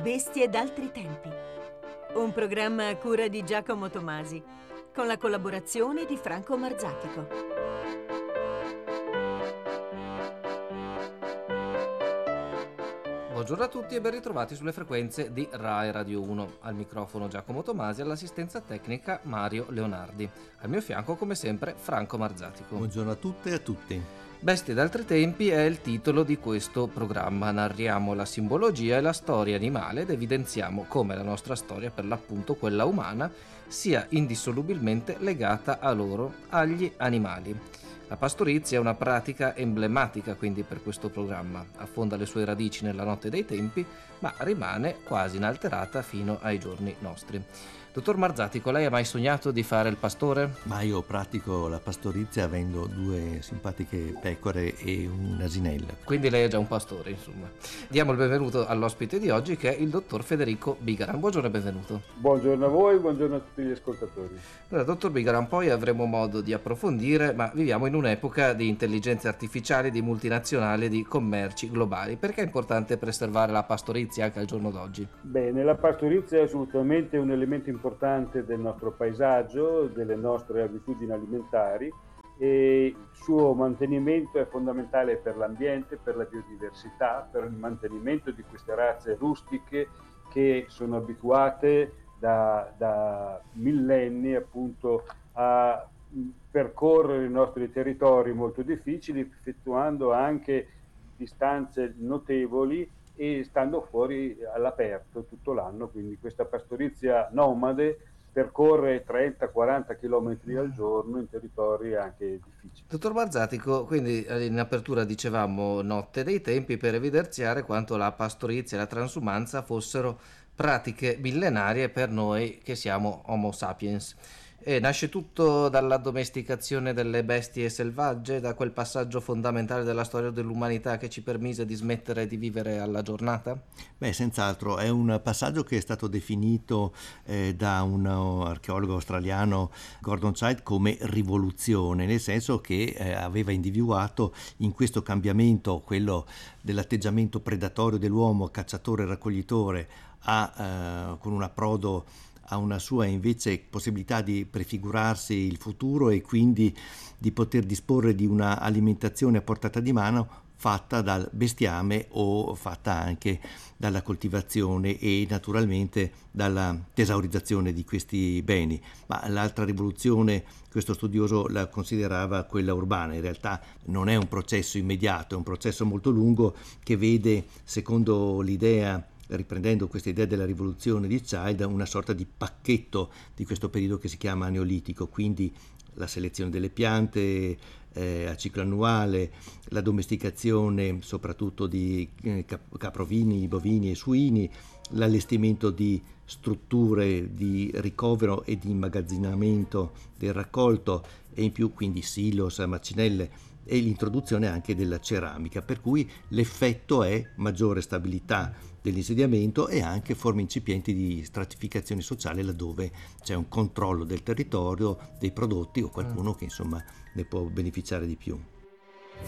Bestie d'altri tempi. Un programma a cura di Giacomo Tomasi, con la collaborazione di Franco Marzatico. Buongiorno a tutti e ben ritrovati sulle frequenze di Rai Radio 1. Al microfono Giacomo Tomasi, all'assistenza tecnica Mario Leonardi. Al mio fianco, come sempre, Franco Marzatico. Buongiorno a tutte e a tutti. Bestie d'altri tempi è il titolo di questo programma. Narriamo la simbologia e la storia animale ed evidenziamo come la nostra storia, per l'appunto quella umana, sia indissolubilmente legata a loro, agli animali. La pastorizia è una pratica emblematica quindi per questo programma, affonda le sue radici nella notte dei tempi, ma rimane quasi inalterata fino ai giorni nostri. Dottor Marzatico, lei ha mai sognato di fare il pastore? Ma io pratico la pastorizia avendo 2 simpatiche pecore e un asinello. Quindi lei è già un pastore, insomma. Diamo il benvenuto all'ospite di oggi, che è il dottor Federico Bigaran. Buongiorno e benvenuto. Buongiorno a voi, buongiorno a tutti gli ascoltatori. Allora, dottor Bigaran, poi avremo modo di approfondire, ma viviamo in un'epoca di intelligenze artificiali, di multinazionali, di commerci globali. Perché è importante preservare la pastorizia anche al giorno d'oggi? Bene, la pastorizia è assolutamente un elemento importante del nostro paesaggio, delle nostre abitudini alimentari, e il suo mantenimento è fondamentale per l'ambiente, per la biodiversità, per il mantenimento di queste razze rustiche che sono abituate da millenni appunto a percorrere i nostri territori molto difficili, effettuando anche distanze notevoli e stando fuori all'aperto tutto l'anno. Quindi questa pastorizia nomade percorre 30-40 km al giorno in territori anche difficili. Dottor Marzatico, quindi in apertura dicevamo notte dei tempi per evidenziare quanto la pastorizia e la transumanza fossero pratiche millenarie per noi che siamo Homo sapiens. E nasce tutto dalla domesticazione delle bestie selvagge, da quel passaggio fondamentale della storia dell'umanità che ci permise di smettere di vivere alla giornata? Beh, senz'altro, è un passaggio che è stato definito da un archeologo australiano, Gordon Childe, come rivoluzione, nel senso che aveva individuato in questo cambiamento, quello dell'atteggiamento predatorio dell'uomo, cacciatore-raccoglitore, con un approdo a una sua invece possibilità di prefigurarsi il futuro e quindi di poter disporre di una alimentazione a portata di mano fatta dal bestiame o fatta anche dalla coltivazione e naturalmente dalla tesaurizzazione di questi beni. Ma l'altra rivoluzione, questo studioso la considerava quella urbana. In realtà non è un processo immediato, è un processo molto lungo che vede, secondo l'idea, riprendendo questa idea della rivoluzione di Childe, una sorta di pacchetto di questo periodo che si chiama neolitico, quindi la selezione delle piante a ciclo annuale, la domesticazione soprattutto di caprovini, bovini e suini, l'allestimento di strutture di ricovero e di immagazzinamento del raccolto e in più quindi silos, macinelle, e l'introduzione anche della ceramica, per cui l'effetto è maggiore stabilità dell'insediamento e anche forme incipienti di stratificazione sociale laddove c'è un controllo del territorio, dei prodotti o qualcuno che insomma ne può beneficiare di più.